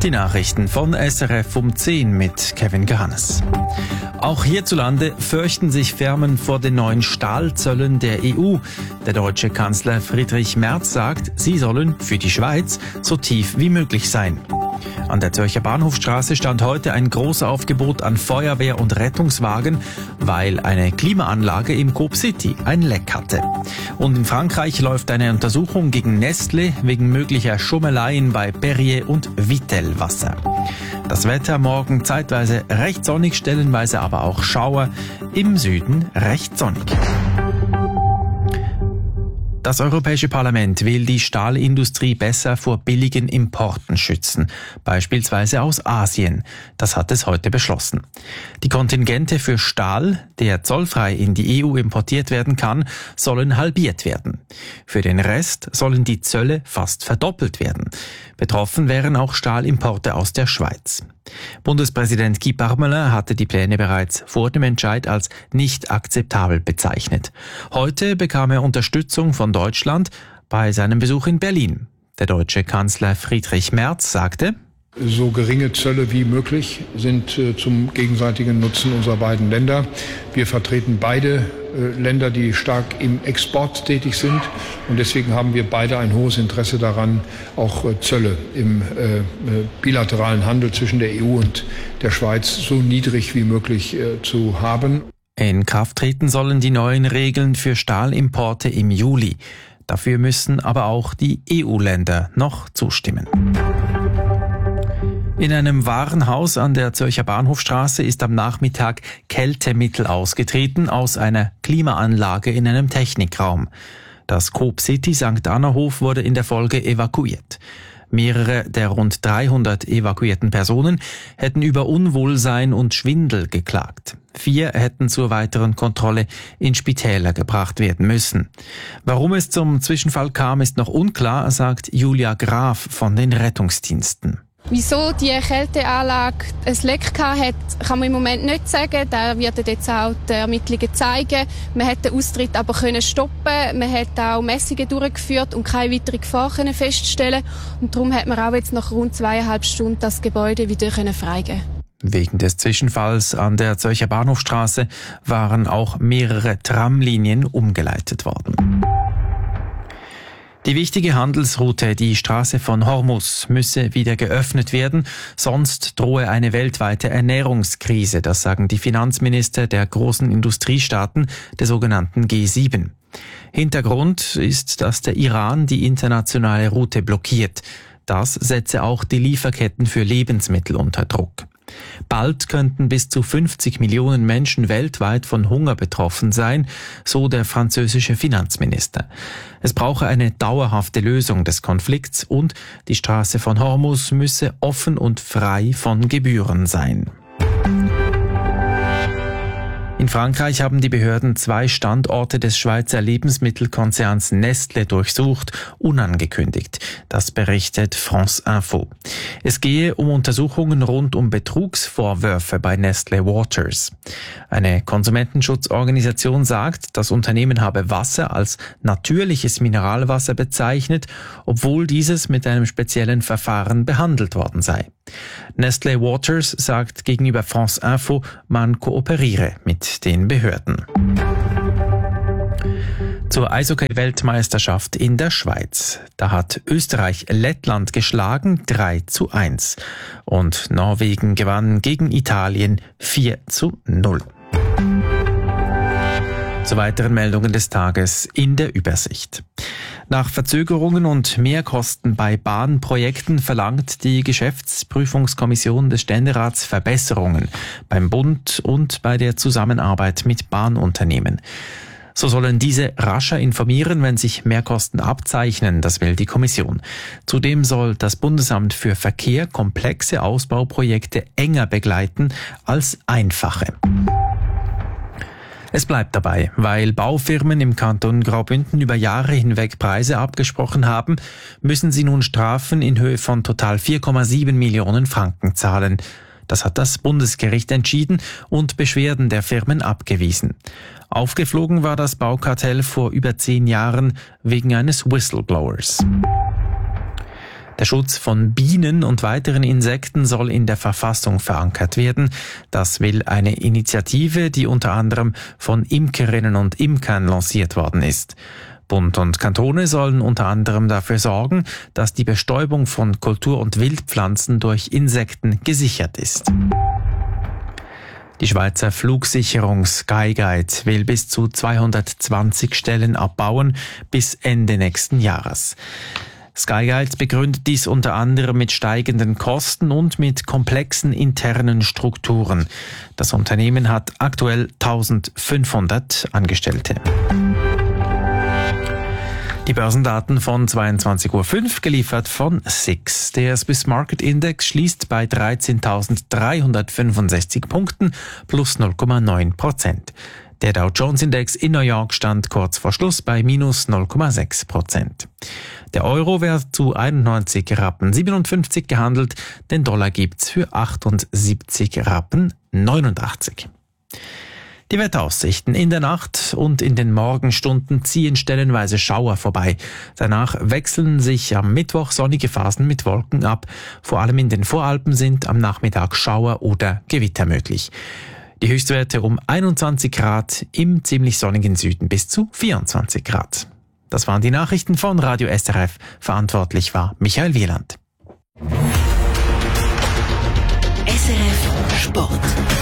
Die Nachrichten von SRF um 10 mit Kevin Gehannes. Auch hierzulande fürchten sich Firmen vor den neuen Stahlzöllen der EU. Der deutsche Kanzler Friedrich Merz sagt, sie sollen für die Schweiz so tief wie möglich sein. An der Zürcher Bahnhofstraße stand heute ein großes Aufgebot an Feuerwehr- und Rettungswagen, weil eine Klimaanlage im Coop City ein Leck hatte. Und in Frankreich läuft eine Untersuchung gegen Nestlé wegen möglicher Schummeleien bei Perrier und Vittel Wasser. Das Wetter morgen zeitweise recht sonnig, stellenweise aber auch Schauer, im Süden recht sonnig. Das Europäische Parlament will die Stahlindustrie besser vor billigen Importen schützen, beispielsweise aus Asien. Das hat es heute beschlossen. Die Kontingente für Stahl, der zollfrei in die EU importiert werden kann, sollen halbiert werden. Für den Rest sollen die Zölle fast verdoppelt werden. Betroffen wären auch Stahlimporte aus der Schweiz. Bundespräsident Guy Parmelin hatte die Pläne bereits vor dem Entscheid als nicht akzeptabel bezeichnet. Heute bekam er Unterstützung von Deutschland bei seinem Besuch in Berlin. Der deutsche Kanzler Friedrich Merz sagte: So geringe Zölle wie möglich sind zum gegenseitigen Nutzen unserer beiden Länder. Wir vertreten beide Länder, die stark im Export tätig sind. Und deswegen haben wir beide ein hohes Interesse daran, auch Zölle im bilateralen Handel zwischen der EU und der Schweiz so niedrig wie möglich zu haben. In Kraft treten sollen die neuen Regeln für Stahlimporte im Juli. Dafür müssen aber auch die EU-Länder noch zustimmen. In einem Warenhaus an der Zürcher Bahnhofstraße ist am Nachmittag Kältemittel ausgetreten aus einer Klimaanlage in einem Technikraum. Das Coop City St. Anna-Hof wurde in der Folge evakuiert. Mehrere der rund 300 evakuierten Personen hätten über Unwohlsein und Schwindel geklagt. 4 hätten zur weiteren Kontrolle in Spitäler gebracht werden müssen. Warum es zum Zwischenfall kam, ist noch unklar, sagt Julia Graf von den Rettungsdiensten. Wieso die Kälteanlage ein Leck hat, kann man im Moment nicht sagen. Da werden jetzt auch die Ermittlungen zeigen. Man hätte den Austritt aber stoppen. Man hat auch Messungen durchgeführt und keine weitere Gefahr feststellen. Und darum hat man auch jetzt nach rund 2,5 Stunden das Gebäude wieder freigeben. Wegen des Zwischenfalls an der Zürcher Bahnhofstraße waren auch mehrere Tramlinien umgeleitet worden. Die wichtige Handelsroute, die Straße von Hormuz, müsse wieder geöffnet werden, sonst drohe eine weltweite Ernährungskrise, das sagen die Finanzminister der großen Industriestaaten, der sogenannten G7. Hintergrund ist, dass der Iran die internationale Route blockiert. Das setze auch die Lieferketten für Lebensmittel unter Druck. Bald könnten bis zu 50 Millionen Menschen weltweit von Hunger betroffen sein, so der französische Finanzminister. Es brauche eine dauerhafte Lösung des Konflikts und die Straße von Hormuz müsse offen und frei von Gebühren sein. In Frankreich haben die Behörden 2 Standorte des Schweizer Lebensmittelkonzerns Nestlé durchsucht, unangekündigt. Das berichtet France Info. Es gehe um Untersuchungen rund um Betrugsvorwürfe bei Nestlé Waters. Eine Konsumentenschutzorganisation sagt, das Unternehmen habe Wasser als natürliches Mineralwasser bezeichnet, obwohl dieses mit einem speziellen Verfahren behandelt worden sei. Nestlé Waters sagt gegenüber France Info, man kooperiere mit den Behörden. Zur Eishockey-Weltmeisterschaft in der Schweiz. Da hat Österreich Lettland geschlagen 3:1 und Norwegen gewann gegen Italien 4:0. Zu weiteren Meldungen des Tages in der Übersicht. Nach Verzögerungen und Mehrkosten bei Bahnprojekten verlangt die Geschäftsprüfungskommission des Ständerats Verbesserungen beim Bund und bei der Zusammenarbeit mit Bahnunternehmen. So sollen diese rascher informieren, wenn sich Mehrkosten abzeichnen, das will die Kommission. Zudem soll das Bundesamt für Verkehr komplexe Ausbauprojekte enger begleiten als einfache. Es bleibt dabei, weil Baufirmen im Kanton Graubünden über Jahre hinweg Preise abgesprochen haben, müssen sie nun Strafen in Höhe von total 4,7 Millionen Franken zahlen. Das hat das Bundesgericht entschieden und Beschwerden der Firmen abgewiesen. Aufgeflogen war das Baukartell vor über 10 Jahren wegen eines Whistleblowers. Der Schutz von Bienen und weiteren Insekten soll in der Verfassung verankert werden. Das will eine Initiative, die unter anderem von Imkerinnen und Imkern lanciert worden ist. Bund und Kantone sollen unter anderem dafür sorgen, dass die Bestäubung von Kultur- und Wildpflanzen durch Insekten gesichert ist. Die Schweizer Flugsicherung Skyguide will bis zu 220 Stellen abbauen bis Ende nächsten Jahres. Skyguide begründet dies unter anderem mit steigenden Kosten und mit komplexen internen Strukturen. Das Unternehmen hat aktuell 1500 Angestellte. Die Börsendaten von 22.05 Uhr geliefert von SIX. Der Swiss Market Index schließt bei 13.365 Punkten plus 0,9%. Der Dow Jones Index in New York stand kurz vor Schluss bei minus 0,6%. Der Euro wird zu 91,57 Rappen gehandelt, den Dollar gibt's für 78,89 Rappen. Die Wetteraussichten: In der Nacht und in den Morgenstunden ziehen stellenweise Schauer vorbei. Danach wechseln sich am Mittwoch sonnige Phasen mit Wolken ab. Vor allem in den Voralpen sind am Nachmittag Schauer oder Gewitter möglich. Die Höchstwerte um 21 Grad, im ziemlich sonnigen Süden bis zu 24 Grad. Das waren die Nachrichten von Radio SRF. Verantwortlich war Michael Wieland. SRF Sport.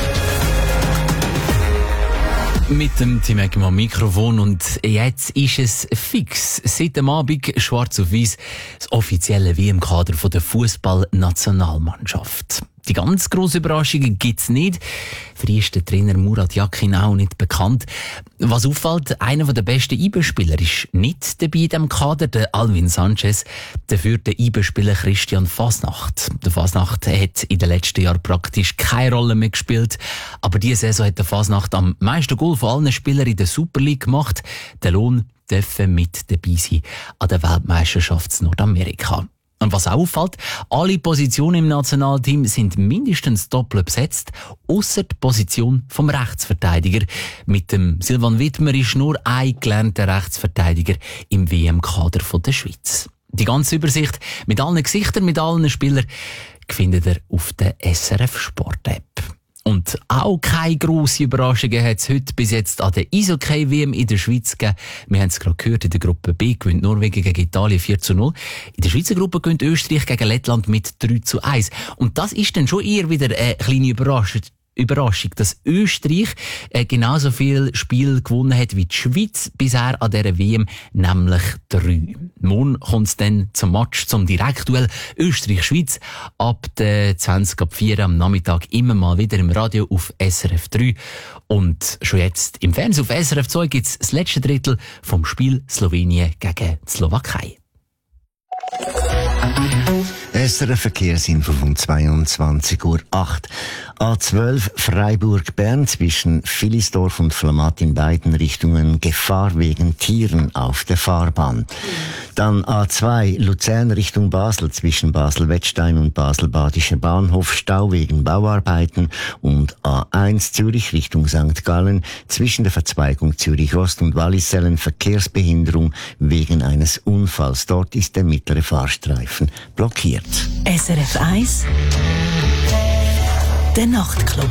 Mit dem Tim Egger am Mikrofon und jetzt ist es fix. Seit dem Abend schwarz auf weiss das offizielle WM-Kader der Fußball-Nationalmannschaft. Die ganz grosse Überraschungen gibt's nicht. Für die ist der Trainer Murat Yakin auch nicht bekannt. Was auffällt, einer der besten IB-Spieler ist nicht dabei in diesem Kader, der Alvin Sanchez. Dafür der IB-Spieler Christian Fasnacht. Der Fasnacht hat in den letzten Jahren praktisch keine Rolle mehr gespielt. Aber diese Saison hat der Fasnacht am meisten Goal von allen Spielern in der Super League gemacht. Der Lohn dürfen mit dabei sein an der Weltmeisterschaft in Nordamerika. Und was auffällt, alle Positionen im Nationalteam sind mindestens doppelt besetzt, ausser die Position vom Rechtsverteidiger. Mit dem Silvan Wittmer ist nur ein gelernter Rechtsverteidiger im WM-Kader der Schweiz. Die ganze Übersicht mit allen Gesichtern, mit allen Spielern findet ihr auf der SRF Sport-App. Und auch keine grosse Überraschungen hat es heute bis jetzt an der Eishockey-WM in der Schweiz gegeben. Wir haben es gerade gehört, in der Gruppe B gewinnt Norwegen gegen Italien 4:0. In der Schweizer Gruppe gewinnt Österreich gegen Lettland mit 3:1. Und das ist dann schon eher wieder eine kleine Überraschung, dass Österreich genauso viel Spiel gewonnen hat wie die Schweiz bisher an dieser WM, nämlich 3. Morgen kommt es dann zum Match, zum Direktduell Österreich-Schweiz ab der 20:04 am Nachmittag immer mal wieder im Radio auf SRF 3. Und schon jetzt im Fernsehen auf SRF 2 gibt es das letzte Drittel vom Spiel Slowenien gegen die Slowakei. SRF Verkehrsinfo von 22:08 Uhr. A12 Freiburg-Bern zwischen Villisdorf und Flamatt in beiden Richtungen Gefahr wegen Tieren auf der Fahrbahn. Dann A2 Luzern Richtung Basel zwischen Basel-Wettstein und Basel-Badischer Bahnhof Stau wegen Bauarbeiten und A1 Zürich Richtung St. Gallen zwischen der Verzweigung Zürich-Ost und Wallisellen Verkehrsbehinderung wegen eines Unfalls. Dort ist der mittlere Fahrstreifen blockiert. SRF 1 Der Nachtclub.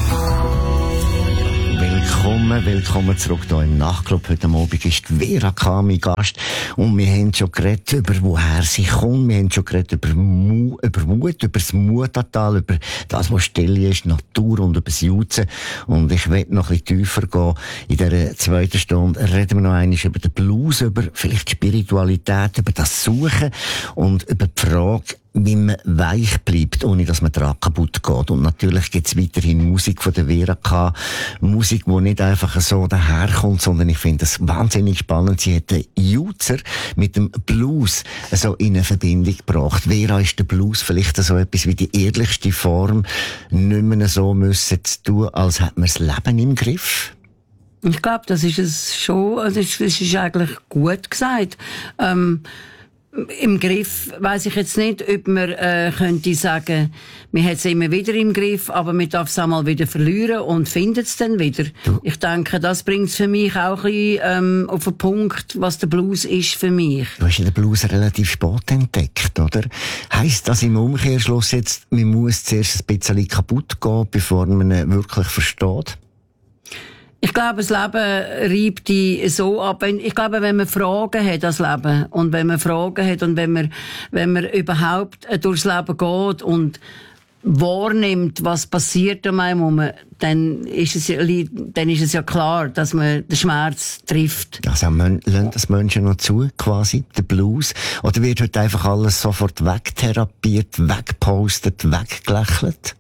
Willkommen zurück hier im Nachtclub. Heute Abend ist Vera K. mein Gast. Und wir haben schon geredet über woher sie kommt. Wir haben schon geredet über Mut, über das Mutatal, über das, was still ist, Natur und über das Jutzen. Und ich will noch ein bisschen tiefer gehen. In dieser zweiten Stunde reden wir noch einmal über den Blues, über vielleicht die Spiritualität, über das Suchen und über die Frage, wie man weich bleibt, ohne dass man daran kaputt geht. Und natürlich gibt's weiterhin Musik von der Vera K. Musik, die nicht einfach so daherkommt, sondern ich finde das wahnsinnig spannend. Sie hat den Jutzer mit dem Blues so in eine Verbindung gebracht. Vera, ist der Blues vielleicht so etwas wie die ehrlichste Form, nicht mehr so müssen zu tun, als hat man das Leben im Griff? Ich glaube, das ist es schon, das ist eigentlich gut gesagt. Im Griff weiss ich jetzt nicht, ob man könnte sagen, wir haben es immer wieder im Griff, aber man darf es auch mal wieder verlieren und findet es dann wieder. Ich denke, das bringt es für mich auch ein bisschen auf den Punkt, was der Blues ist für mich. Du hast ja den Blues relativ spät entdeckt, oder? Heisst das im Umkehrschluss jetzt, man muss zuerst ein bisschen kaputt gehen, bevor man ihn wirklich versteht? Ich glaube, das Leben reibt die so ab. Ich glaube, wenn man Fragen hat, das Leben, und wenn man Fragen hat und wenn man überhaupt durchs Leben geht und wahrnimmt, was passiert um einen herum, dann ist es ja klar, dass man den Schmerz trifft. Also lassen das Menschen noch zu, quasi, der Blues? Oder wird heute einfach alles sofort wegtherapiert, weggepostet, weggelächelt?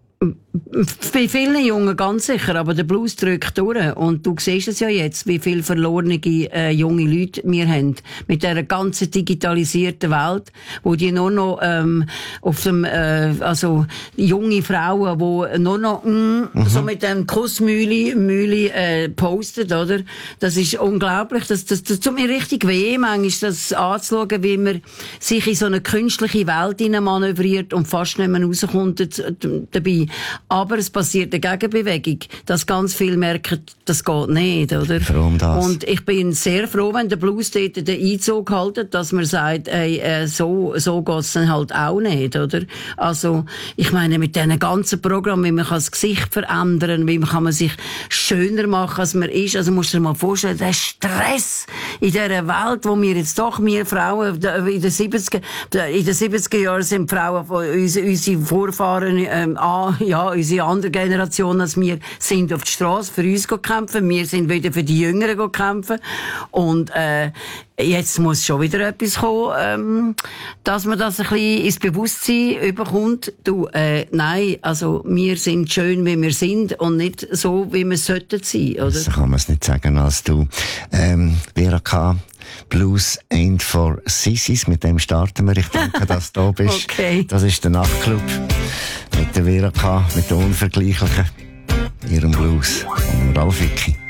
Bei vielen Jungen ganz sicher, aber der Blues drückt durch. Und du siehst es ja jetzt, wie viele verlorene junge Leute wir haben. Mit dieser ganzen digitalisierten Welt, wo die nur noch auf dem, also junge Frauen, die nur noch so mit dem Kussmühle posten, oder? Das ist unglaublich. Das tut mir richtig weh, manchmal das anzuschauen, wie man sich in so eine künstliche Welt manövriert und fast nicht mehr rauskommt dabei. Aber es passiert eine Gegenbewegung, dass ganz viele merken, das geht nicht, oder? Warum das? Und ich bin sehr froh, wenn der Blues dort den Einzug hält, dass man sagt, ey, so geht's dann halt auch nicht, oder? Also, ich meine, mit diesen ganzen Programmen, wie man das Gesicht verändern, wie kann man sich schöner machen, als man ist. Also, musst du dir mal vorstellen, der Stress in dieser Welt, wo wir jetzt doch, wir Frauen, in den 70er Jahren sind Frauen von unsere Vorfahren, unsere andere Generation als wir, sind auf die Straße für uns kämpfen. Wir sind wieder für die Jüngeren kämpfen. Und, jetzt muss schon wieder etwas kommen, dass man das ein bisschen ins Bewusstsein überkommt. Nein, also, wir sind schön, wie wir sind und nicht so, wie wir sollten sein, oder? So kann man es nicht sagen als du. Vera K., Blues ain't for Sissies, mit dem starten wir. Ich danke, dass du da bist. Okay. Das ist der Nachtclub mit der Vera K., mit der Unvergleichlichen, ihrem Blues und Ralf Wicki.